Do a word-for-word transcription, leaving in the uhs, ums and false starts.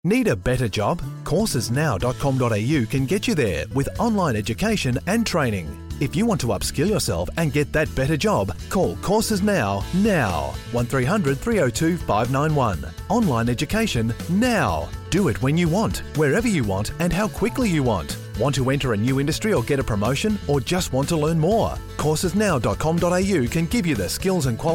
Need a better job? courses now dot com dot a u can get you there with online education and training. If you want to upskill yourself and get that better job, call Courses Now, now. one three hundred, three oh two, five nine one. Online education now. Do it when you want, wherever you want and how quickly you want. Want to enter a new industry or get a promotion, or just want to learn more? courses now dot com dot a u can give you the skills and qualifications